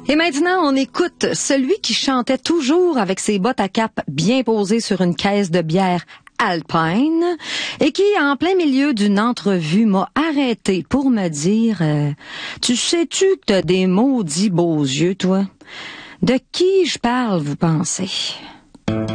Et maintenant, on écoute celui qui chantait toujours avec ses bottes à cap bien posées sur une caisse de bière Alpine et qui, en plein milieu d'une entrevue, m'a arrêté pour me dire tu sais-tu que t'as des maudits beaux yeux, toi? De qui je parle, vous pensez?